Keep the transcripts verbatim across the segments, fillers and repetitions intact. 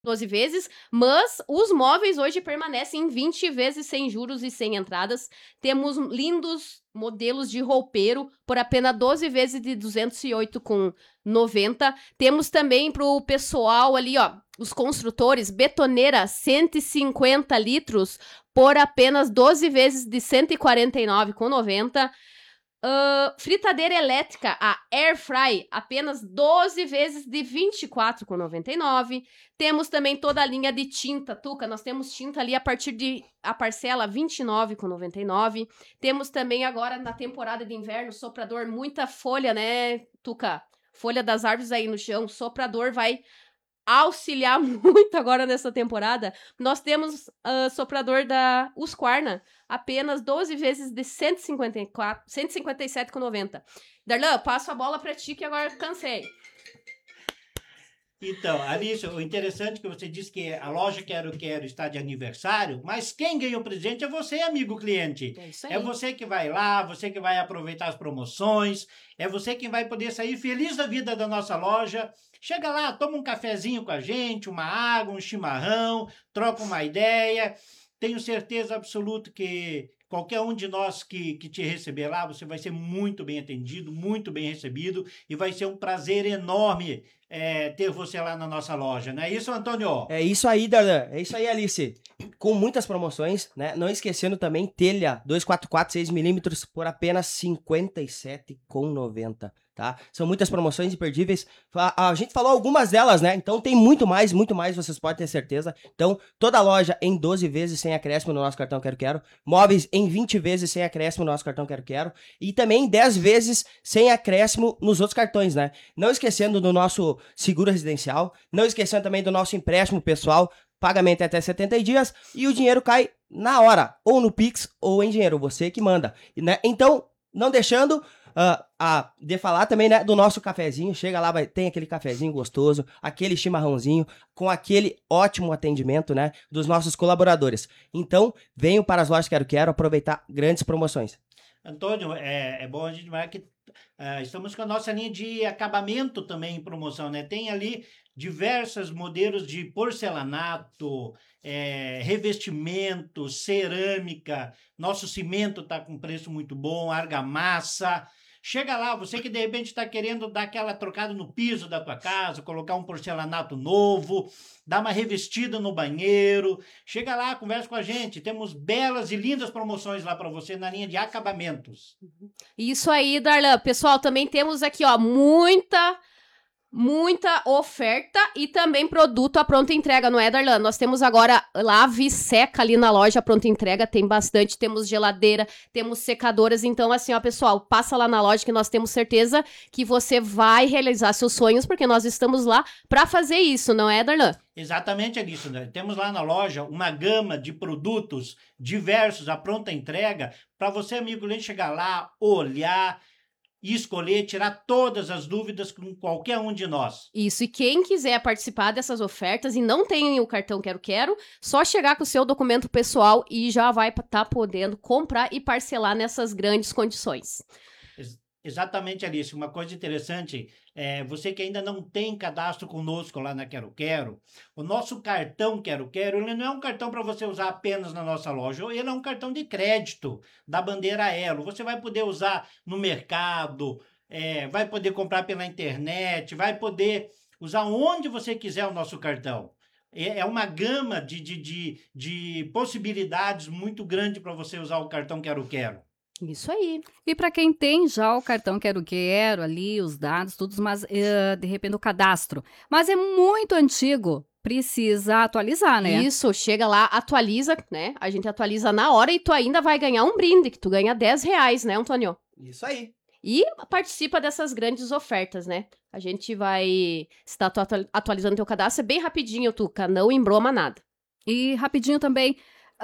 doze vezes, mas os móveis hoje permanecem em vinte vezes sem juros e sem entradas. Temos lindos modelos de roupeiro por apenas doze vezes de duzentos e oito reais e noventa centavos. Temos também pro pessoal ali, ó, os construtores, betoneira cento e cinquenta litros por apenas doze vezes de cento e quarenta e nove reais e noventa centavos. Uh, fritadeira elétrica, a Air Fry, apenas doze vezes de vinte e quatro reais e noventa e nove centavos. Temos também toda a linha de tinta, Tuca, nós temos tinta ali a partir de a parcela vinte e nove reais e noventa e nove centavos. Temos também agora na temporada de inverno, soprador, muita folha, né, Tuca? Folha das árvores aí no chão, soprador vai auxiliar muito agora nessa temporada. Nós temos uh, soprador da Husqvarna, apenas doze vezes de cento e cinquenta e quatro, cento e cinquenta e sete reais e noventa centavos. Darlan, passo a bola pra ti que agora cansei. Então, Alice, o interessante é que você disse que a loja Quero Quero está de aniversário, mas quem ganha o presente é você, amigo cliente. É isso aí. É você que vai lá, você que vai aproveitar as promoções, é você quem vai poder sair feliz da vida da nossa loja. Chega lá, toma um cafezinho com a gente, uma água, um chimarrão, troca uma ideia. Tenho certeza absoluta que qualquer um de nós que, que te receber lá, você vai ser muito bem atendido, muito bem recebido e vai ser um prazer enorme é, ter você lá na nossa loja, não é isso, Antônio? É isso aí, Darlan. É isso aí, Alice. Com muitas promoções, né? Não esquecendo também telha dois quatro quatro seis milímetros por apenas cinquenta e sete reais e noventa centavos. Tá? São muitas promoções imperdíveis. A, a gente falou algumas delas, né? Então tem muito mais, muito mais, vocês podem ter certeza. Então, toda a loja em doze vezes sem acréscimo no nosso cartão Quero Quero. Móveis em vinte vezes sem acréscimo no nosso cartão Quero Quero. E também dez vezes sem acréscimo nos outros cartões, né? Não esquecendo do nosso seguro residencial. Não esquecendo também do nosso empréstimo pessoal. Pagamento é até setenta dias. E o dinheiro cai na hora. Ou no Pix ou em dinheiro. Você que manda. Né? Então, não deixando... Uh, a, de falar também, né, do nosso cafezinho. Chega lá, vai, tem aquele cafezinho gostoso, aquele chimarrãozinho, com aquele ótimo atendimento, né, dos nossos colaboradores. Então, venham para as lojas Quero Quero aproveitar grandes promoções. Antônio, é, é bom a gente lembrar que uh, estamos com a nossa linha de acabamento também em promoção, né? Tem ali diversos modelos de porcelanato, é, revestimento, cerâmica, nosso cimento está com preço muito bom, argamassa. Chega lá, você que de repente está querendo dar aquela trocada no piso da tua casa, colocar um porcelanato novo, dar uma revestida no banheiro. Chega lá, conversa com a gente. Temos belas e lindas promoções lá para você na linha de acabamentos. Isso aí, Darlan. Pessoal, também temos aqui, ó, muita... Muita oferta e também produto à pronta entrega, não é, Darlan? Nós temos agora lave seca ali na loja, pronta entrega, tem bastante, temos geladeira, temos secadoras, então assim, ó, pessoal, passa lá na loja que nós temos certeza que você vai realizar seus sonhos, porque nós estamos lá para fazer isso, não é, Darlan? Exatamente é isso, né? Temos lá na loja uma gama de produtos diversos à pronta entrega, para você, amigo cliente, chegar lá, olhar e escolher, tirar todas as dúvidas com qualquer um de nós. Isso, e quem quiser participar dessas ofertas e não tem o cartão Quero Quero, só chegar com o seu documento pessoal e já vai estar tá podendo comprar e parcelar nessas grandes condições. Ex- exatamente, Alice. Uma coisa interessante, é, você que ainda não tem cadastro conosco lá na Quero Quero, o nosso cartão Quero Quero, ele não é um cartão para você usar apenas na nossa loja, ele é um cartão de crédito da bandeira Elo. Você vai poder usar no mercado, é, vai poder comprar pela internet, vai poder usar onde você quiser o nosso cartão. É é uma gama de, de, de, de possibilidades muito grande para você usar o cartão Quero Quero. Isso aí. E para quem tem já o cartão Quero Quero ali, os dados, tudo, mas uh, de repente o cadastro, mas é muito antigo, precisa atualizar, né? Isso, chega lá, atualiza, né? A gente atualiza na hora e tu ainda vai ganhar um brinde, que tu ganha dez reais, né, Antônio? Isso aí. E participa dessas grandes ofertas, né? A gente vai estar atu- atualizando teu cadastro, é bem rapidinho, Tuca, não embroma nada. E rapidinho também,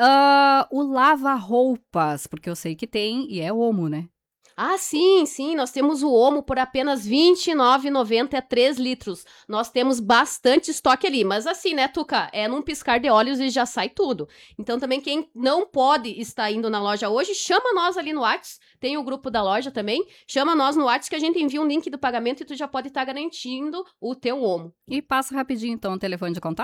uh, o lava-roupas, porque eu sei que tem, e é Omo, né? Ah, sim, sim, nós temos o Omo por apenas vinte e nove reais e noventa centavos, é três litros. Nós temos bastante estoque ali, mas assim, né, Tuca, é num piscar de olhos e já sai tudo. Então também quem não pode estar indo na loja hoje, chama nós ali no WhatsApp, tem o grupo da loja também, chama nós no WhatsApp que a gente envia um link do pagamento e tu já pode estar garantindo o teu Omo. E passa rapidinho então o telefone de contato?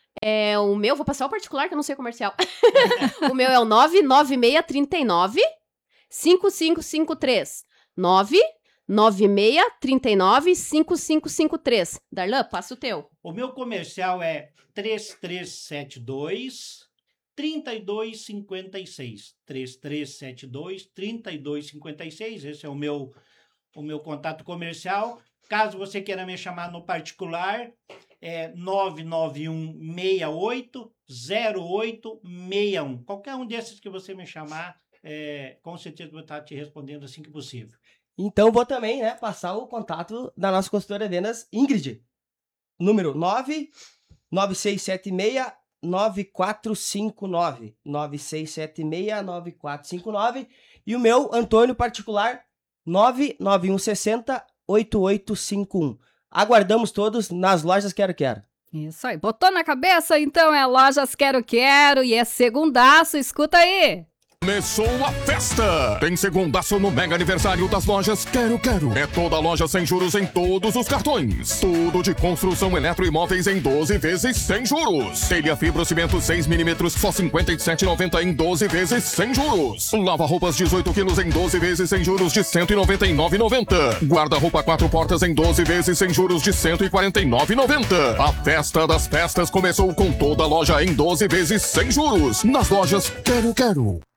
É, o meu, vou passar o particular, que eu não sei o comercial. O meu é o nove nove seis três nove, cinco cinco cinco três. nove nove seis três nove, cinco cinco cinco três. Darlan, passa o teu. O meu comercial é três três sete dois, três dois cinco seis. três três sete dois, três dois cinco seis. Esse é o meu, o meu contato comercial. Caso você queira me chamar no particular, é nove nove um seis oito zero oito seis um. Qualquer um desses que você me chamar, é, com certeza vou estar te respondendo assim que possível. Então, vou também, né, passar o contato da nossa consultora de vendas, Ingrid. Número nove nove seis sete seis nove quatro cinco nove. nove seis sete seis nove quatro cinco nove. E o meu, Antônio Particular, nove nove um seis zero oito oito cinco um. Aguardamos todos nas lojas Quero Quero. Isso aí, botou na cabeça, então é Lojas Quero Quero e é segundaço, escuta aí. Começou a festa! Tem segundaço no mega aniversário das lojas Quero Quero. É toda loja sem juros em todos os cartões. Tudo de construção eletroimóveis em doze vezes sem juros. Telha fibro cimento seis milímetros, só cinquenta e sete reais e noventa centavos em doze vezes sem juros. Lava roupas dezoito quilos em doze vezes sem juros de cento e noventa e nove reais e noventa centavos. Guarda-roupa quatro portas em doze vezes sem juros de cento e quarenta e nove reais e noventa centavos. A festa das festas começou com toda loja em doze vezes sem juros. Nas lojas Quero Quero.